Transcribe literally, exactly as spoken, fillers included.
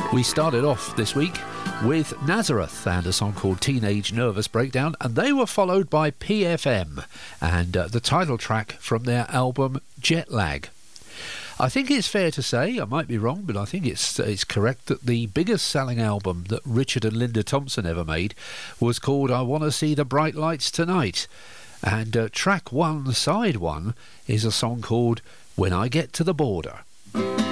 We started off this week with Nazareth and a song called Teenage Nervous Breakdown, and they were followed by P F M and uh, the title track from their album Jet Lag. I think it's fair to say, I might be wrong, but I think it's it's correct that the biggest selling album that Richard and Linda Thompson ever made was called I Want to See the Bright Lights Tonight. And uh, track one, side one, is a song called When I Get to the Border.